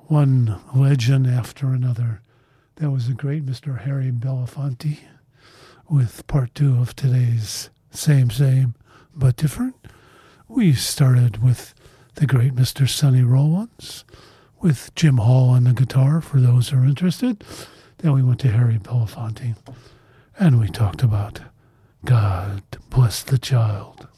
one legend after another. That was the great Mr. Harry Belafonte with part 2 of today's Same, But Different. We started with the great Mr. Sonny Rollins with Jim Hall on the guitar, for those who are interested. Then we went to Harry Belafonte, and we talked about God Bless the Child.